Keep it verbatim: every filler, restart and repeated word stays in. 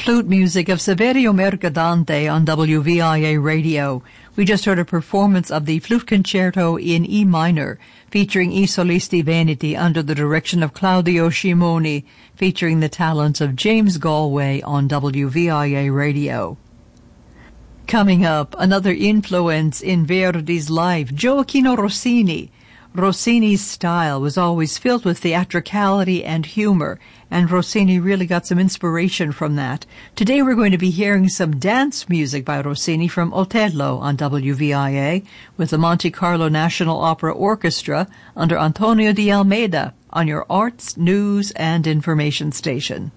flute music of Saverio Mercadante on W V I A Radio. We just heard a performance of the Flute Concerto in E minor, featuring I Solisti Veneti under the direction of Claudio Scimoni, featuring the talents of James Galway on W V I A Radio. Coming up, another influence in Verdi's life, Gioacchino Rossini. Rossini's style was always filled with theatricality and humor, and Rossini really got some inspiration from that. Today we're going to be hearing some dance music by Rossini from Otello on W V I A with the Monte Carlo National Opera Orchestra under Antonio de Almeida on your Arts, News, and Information Station.